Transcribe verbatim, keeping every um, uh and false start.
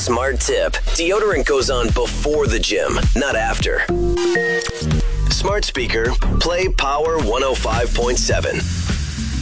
Smart tip. Deodorant goes on before the gym, not after. Smart speaker, play Power one oh five point seven.